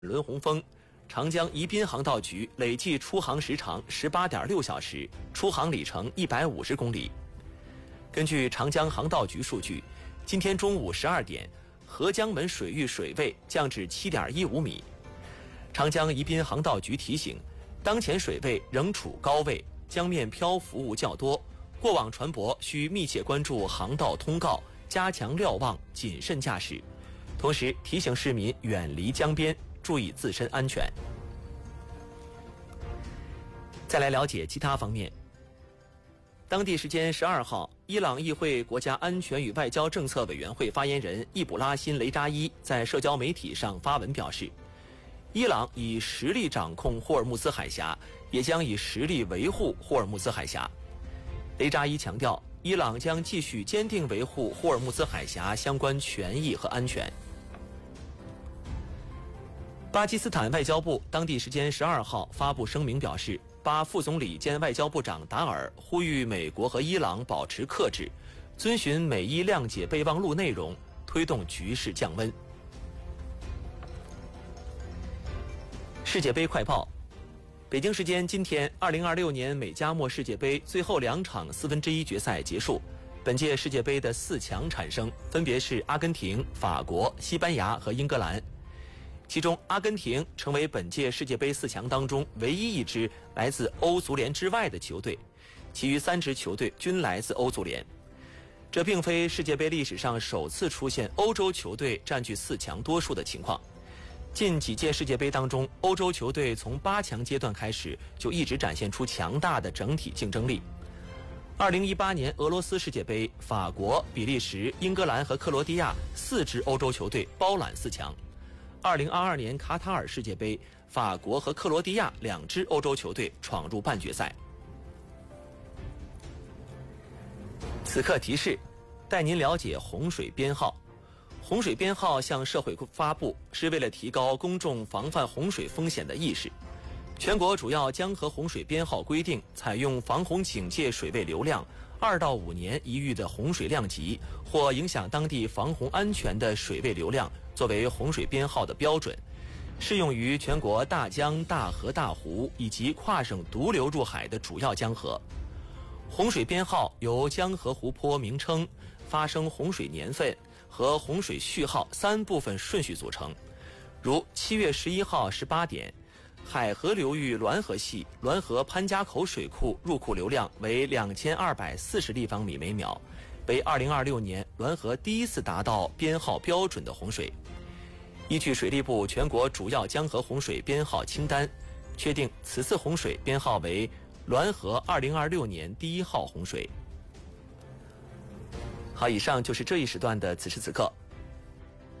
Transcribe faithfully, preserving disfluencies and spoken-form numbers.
轮洪峰，长江宜宾航道局累计出航时长十八点六小时，出航里程一百五十公里。根据长江航道局数据，今天中午十二点，合江门水域水位降至七点一五米。长江宜宾航道局提醒，当前水位仍处高位，江面漂浮物较多，过往船舶需密切关注航道通告，加强瞭望，谨慎驾驶。同时提醒市民远离江边，注意自身安全。再来了解其他方面。当地时间十二号，伊朗议会国家安全与外交政策委员会发言人易卜拉欣·雷扎伊在社交媒体上发文表示，伊朗以实力掌控霍尔木兹海峡，也将以实力维护霍尔木兹海峡。雷扎伊强调，伊朗将继续坚定维护霍尔木兹海峡相关权益和安全。巴基斯坦外交部当地时间十二号发布声明表示，巴副总理兼外交部长达尔呼吁美国和伊朗保持克制，遵循美伊谅解备忘录内容，推动局势降温。世界杯快报。北京时间今天，二零二六年美加墨世界杯最后两场四分之一决赛结束，本届世界杯的四强产生，分别是阿根廷、法国、西班牙和英格兰。其中，阿根廷成为本届世界杯四强当中唯一一支来自欧足联之外的球队，其余三支球队均来自欧足联。这并非世界杯历史上首次出现欧洲球队占据四强多数的情况。近几届世界杯当中，欧洲球队从八强阶段开始就一直展现出强大的整体竞争力。二零一八年俄罗斯世界杯，法国、比利时、英格兰和克罗地亚四支欧洲球队包揽四强。二零二二年卡塔尔世界杯，法国和克罗地亚两支欧洲球队闯入半决赛。此刻提示，带您了解洪水编号。洪水编号向社会发布，是为了提高公众防范洪水风险的意识。全国主要江河洪水编号规定，采用防洪警戒水位流量二到五年一遇的洪水量级或影响当地防洪安全的水位流量作为洪水编号的标准，适用于全国大江、大河、大湖以及跨省独流入海的主要江河。洪水编号由江河湖泊名称、发生洪水年份和洪水序号三部分顺序组成。如七月十一号十八点，海河流域滦河系滦河潘家口水库入库流量为两千二百四十立方米每秒，为二零二六年滦河第一次达到编号标准的洪水。依据水利部全国主要江河洪水编号清单，确定此次洪水编号为滦河二零二六年第一号洪水。好，以上就是这一时段的此时此刻。